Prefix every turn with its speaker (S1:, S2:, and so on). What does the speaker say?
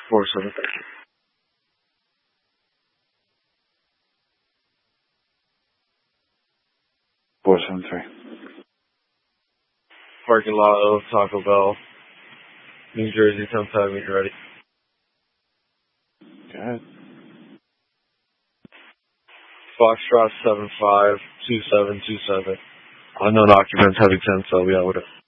S1: 473. Parking lot of Taco Bell, New Jersey, 10-5, when you're ready.
S2: Go ahead.
S1: Foxtrot 752727. Unknown occupants, heavy 10, so we out with it.